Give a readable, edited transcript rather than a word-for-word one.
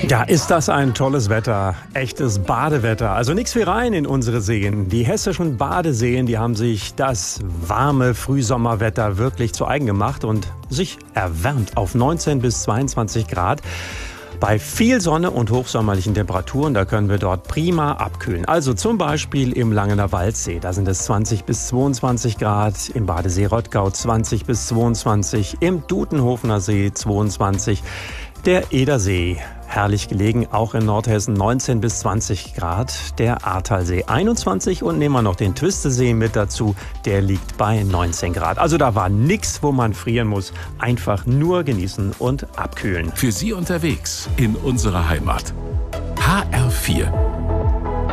Ja, ist das ein tolles Wetter. Echtes Badewetter. Also nichts wie rein in unsere Seen. Die hessischen Badeseen, die haben sich das warme Frühsommerwetter wirklich zu eigen gemacht und sich erwärmt auf 19 bis 22 Grad. Bei viel Sonne und hochsommerlichen Temperaturen, da können wir dort prima abkühlen. Also zum Beispiel im Langener Waldsee, da sind es 20 bis 22 Grad, im Badesee Rottgau 20 bis 22, im Dutenhofener See 22, der Edersee, herrlich gelegen, auch in Nordhessen 19 bis 20 Grad, der Ahrtalsee 21 und nehmen wir noch den Twistesee mit dazu, der liegt bei 19 Grad. Also da war nichts, wo man frieren muss, einfach nur genießen und abkühlen. Für Sie unterwegs in unserer Heimat. HR4